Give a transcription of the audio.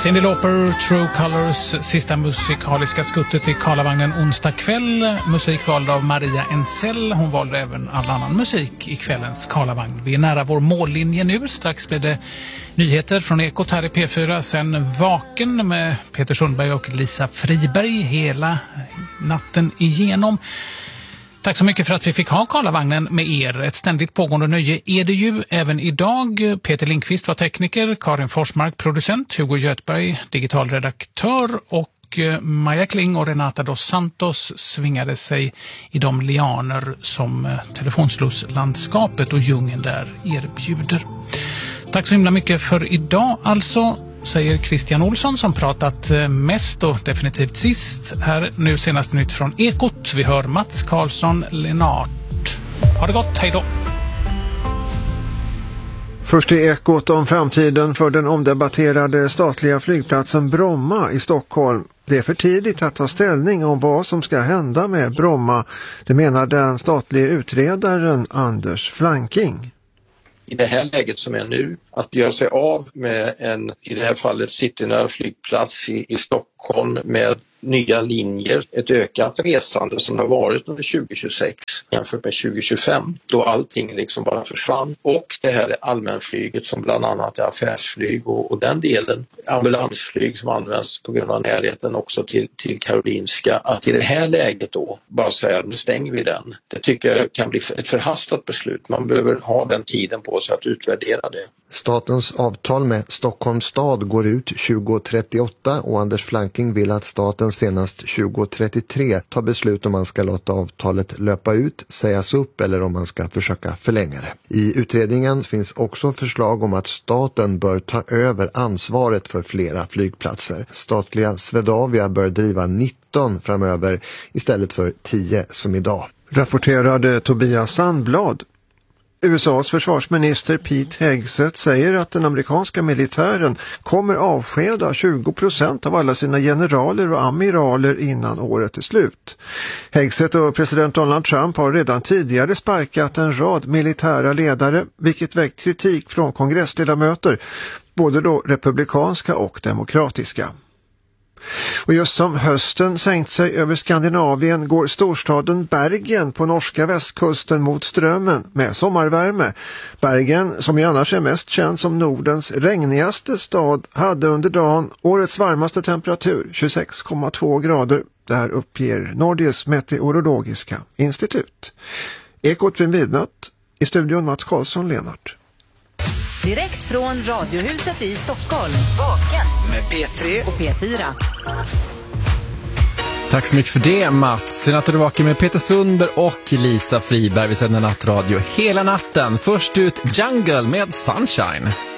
Cyndi Lauper, True Colors, sista musikaliska skuttet i Karlavagnen onsdag kväll. Musik vald av Maria Entzell. Hon valde även all annan musik i kvällens Karlavagn. Vi är nära vår mållinje nu. Strax blir det nyheter från Ekot här i P4. Sen Vaken med Peter Sundberg och Lisa Friberg hela natten igenom. Tack så mycket för att vi fick ha Karlavagnen med er. Ett ständigt pågående nöje är det ju även idag. Peter Lindqvist var tekniker, Karin Forsmark producent, Hugo Göthberg digitalredaktör och Maja Kling och Renata dos Santos svingade sig i de lianer som telefonslusslandskapet och djungeln där erbjuder. Tack så himla mycket för idag alltså, säger Christian Olsson som pratat mest och definitivt sist. Här nu senast nytt från Ekot. Vi hör Mats Karlsson Lennart. Ha det gott, hej då! Först i Ekot om framtiden för den omdebatterade statliga flygplatsen Bromma i Stockholm. Det är för tidigt att ta ställning om vad som ska hända med Bromma. Det menar den statliga utredaren Anders Flanking. I det här läget som är nu, att göra sig av med en, i det här fallet citynära flygplats i Stockholm med nya linjer, ett ökat resande som har varit under 2026 jämfört med 2025 då allting liksom bara försvann. Och det här är allmänflyget som bland annat är affärsflyg och den delen, ambulansflyg som används på grund av närheten också till Karolinska. Att i det här läget då bara säga nu stänger vi den. Det tycker jag kan bli ett förhastat beslut. Man behöver ha den tiden på sig att utvärdera det. Statens avtal med Stockholms stad går ut 2038 och Anders Flanking vill att staten senast 2033 tar beslut om man ska låta avtalet löpa ut, sägas upp eller om man ska försöka förlänga det. I utredningen finns också förslag om att staten bör ta över ansvaret för flera flygplatser. Statliga Swedavia bör driva 19 framöver istället för 10 som idag. Rapporterade Tobias Sandblad. USAs försvarsminister Pete Hegseth säger att den amerikanska militären kommer avskeda 20% av alla sina generaler och amiraler innan året är slut. Hegseth och president Donald Trump har redan tidigare sparkat en rad militära ledare, vilket väckt kritik från kongressledamöter, både då republikanska och demokratiska. Och just som hösten sänkt sig över Skandinavien går storstaden Bergen på norska västkusten mot strömmen med sommarvärme. Bergen, som ju annars är mest känd som Nordens regnigaste stad, hade under dagen årets varmaste temperatur, 26,2 grader. Det här uppger Norges meteorologiska institut. Ekot vid midnatt, i studion Mats Karlsson Lennart. Direkt från Radiohuset i Stockholm. Vaken med P3 och P4. Tack så mycket för det, Mats. Sen att du vaken med Peter Sundberg och Lisa Friberg. Vi sänder nattradio hela natten. Först ut Jungle med Sunshine.